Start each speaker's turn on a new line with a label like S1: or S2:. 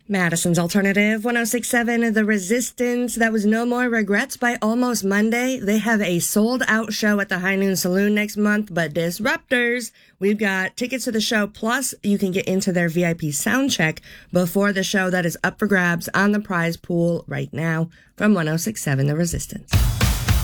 S1: Madison's Alternative 1067, The Resistance. That was No More Regrets by Almost Monday. They have a sold-out show at the High Noon Saloon next month, but Disruptors, we've got tickets to the show, plus you can get into their VIP sound check before the show. That is up for grabs on the prize pool right now from 1067, The Resistance.